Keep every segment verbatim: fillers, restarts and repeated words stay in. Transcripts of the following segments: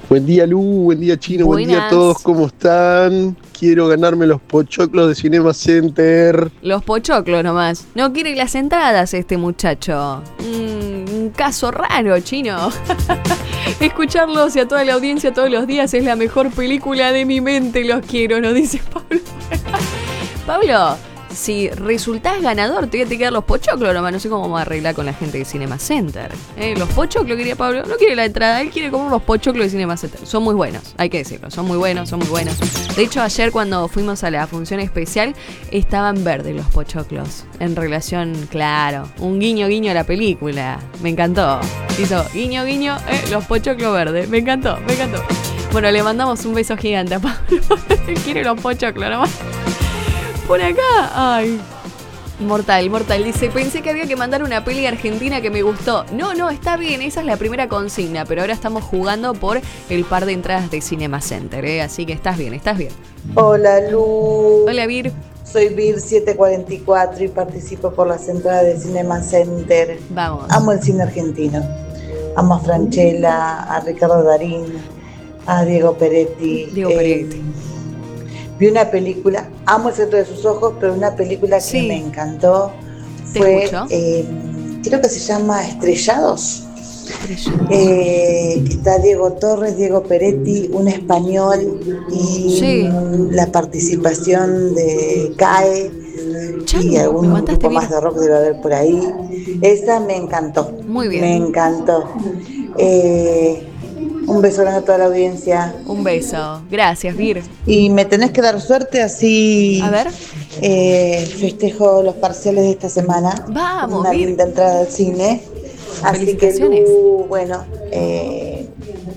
Buen día, Lu, buen día, Chino, Buenas. buen día a todos, ¿cómo están? Quiero ganarme los pochoclos de Cinema Center. Los pochoclos nomás. No quiere las entradas este muchacho. Mm, un caso raro, Chino. Escucharlos y a toda la audiencia todos los días es la mejor película de mi mente. Los quiero, nos dice Pablo. Pablo, si resultás ganador, te voy a tener los pochoclos nomás. No sé cómo vamos a arreglar con la gente de Cinema Center. ¿Eh? Los pochoclos quería Pablo. No quiere la entrada, él quiere comer los pochoclos de Cinema Center. Son muy buenos, hay que decirlo. Son muy buenos, son muy buenos. De hecho, ayer cuando fuimos a la función especial, estaban verdes los pochoclos. En relación, claro, un guiño guiño a la película. Me encantó. Hizo guiño guiño, eh, los pochoclos verdes. Me encantó, me encantó. Bueno, le mandamos un beso gigante a Pablo. Él quiere los pochoclos nomás. Por acá, ay, mortal, mortal. Dice, pensé que había que mandar una peli argentina que me gustó. No, no, está bien, esa es la primera consigna, pero ahora estamos jugando por el par de entradas de Cinema Center, ¿eh? Así que estás bien, estás bien. Hola, Lu. Hola, Vir. Soy Vir setecientos cuarenta y cuatro y participo por las entradas de Cinema Center. Vamos. Amo el cine argentino. Amo a Francella, a Ricardo Darín, a Diego Peretti. Diego Peretti. Eh, Vi una película, amo el secreto de sus ojos, pero una película que Sí. me encantó Te fue, escucho. eh, creo que se llama Estrellados. Eh, está Diego Torres, Diego Peretti, un español y Sí. la participación de C A E Chango, y me algún mataste grupo bien. más de rock debe haber por ahí. Esa me encantó. Muy bien. Me encantó. Eh, un beso grande a toda la audiencia. Un beso. Gracias, Vir. Y me tenés que dar suerte, así A ver. eh, festejo los parciales de esta semana. Vamos, Una Vir. linda entrada al cine. Así que, Felicitaciones. Lu, bueno, eh,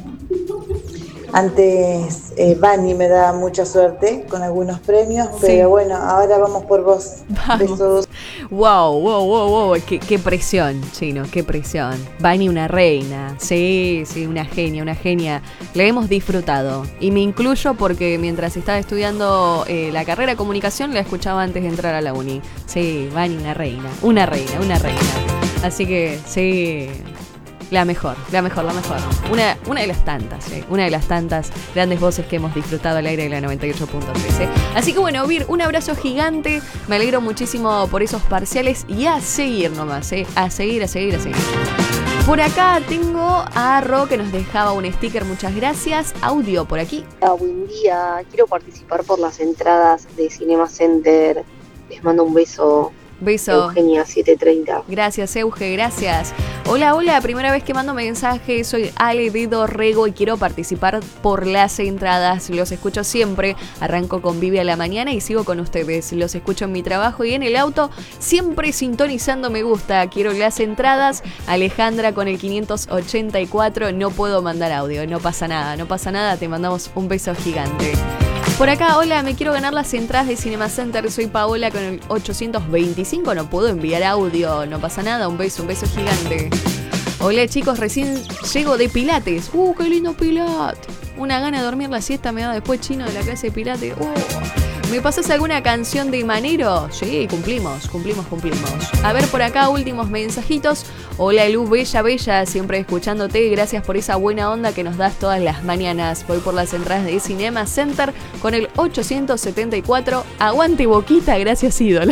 antes eh, Bani me da mucha suerte con algunos premios, Sí. pero bueno, ahora vamos por vos. Vamos. Besos. Wow, wow, wow, wow. Qué, qué presión, Chino, qué presión. Vani, una reina. Sí, sí, una genia, una genia. La hemos disfrutado. Y me incluyo porque mientras estaba estudiando eh, la carrera de comunicación, la escuchaba antes de entrar a la uni. Sí, Vani, una reina. Una reina, una reina. Así que, sí. La mejor, la mejor, la mejor. Una, una de las tantas, ¿eh? Una de las tantas grandes voces que hemos disfrutado al aire de la noventa y ocho punto tres. ¿eh? Así que bueno, Vir, un abrazo gigante. Me alegro muchísimo por esos parciales y a seguir nomás, ¿eh? A seguir, a seguir, a seguir. Por acá tengo a Ro que nos dejaba un sticker, muchas gracias. Audio por aquí. Hola, buen día. Quiero participar por las entradas de Cinema Center. Les mando un beso. Beso. Eugenia setecientos treinta. Gracias, Euge, gracias. Hola, hola, primera vez que mando mensaje, soy Ale de Dorrego y quiero participar por las entradas. Los escucho siempre, arranco con Vive a la mañana y sigo con ustedes. Los escucho en mi trabajo y en el auto, siempre sintonizando me gusta. Quiero las entradas. Alejandra con el quinientos ochenta y cuatro, no puedo mandar audio, no pasa nada, no pasa nada, te mandamos un beso gigante. Por acá, hola, me quiero ganar las entradas de Cinema Center, soy Paola con el ochocientos veinticinco, no puedo enviar audio, no pasa nada, un beso, un beso gigante. Hola chicos, recién llego de Pilates, uh, qué lindo Pilates, una gana de dormir la siesta me da después, Chino, de la clase de Pilates, uh. ¿Me pasás alguna canción de Manero? Sí, cumplimos, cumplimos, cumplimos. A ver, por acá, últimos mensajitos. Hola, Lu, bella, bella, siempre escuchándote. Gracias por esa buena onda que nos das todas las mañanas. Voy por las entradas de Cinema Center con el ochocientos setenta y cuatro. Aguante Boquita, gracias, ídola.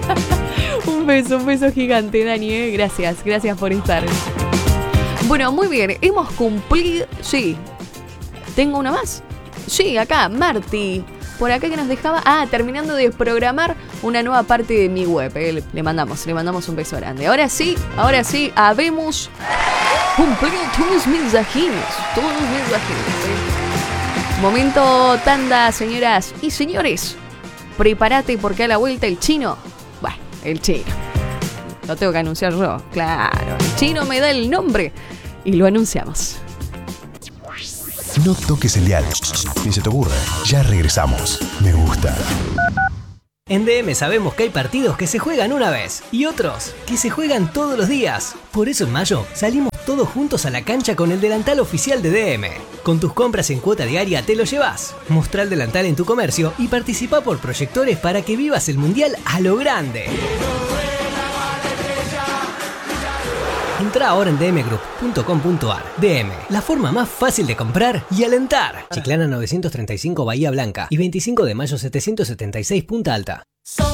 Un beso, un beso gigante, Dani, ¿eh? Gracias, gracias por estar. Bueno, muy bien, hemos cumplido... Sí. ¿Tengo una más? Sí, acá, Marti. Por acá que nos dejaba, ah, terminando de programar una nueva parte de mi web. Eh, le mandamos, le mandamos un beso grande. Ahora sí, ahora sí, habemos cumplido todos los mensajitos, todos los mensajitos. Eh. Momento tanda, señoras y señores. Prepárate porque a la vuelta el chino. Bueno, el chino. Lo tengo que anunciar yo, claro. El chino me da el nombre y lo anunciamos. No toques el dial, ni se te ocurra. Ya regresamos. Me gusta. En D M sabemos que hay partidos que se juegan una vez y otros que se juegan todos los días. Por eso en mayo salimos todos juntos a la cancha con el delantal oficial de D M. Con tus compras en cuota diaria te lo llevas. Mostrá el delantal en tu comercio y participa por proyectores para que vivas el mundial a lo grande. Entrá ahora en d m group punto com punto a r. D M, la forma más fácil de comprar y alentar. Chiclana novecientos treinta y cinco Bahía Blanca y veinticinco de mayo setecientos setenta y seis Punta Alta.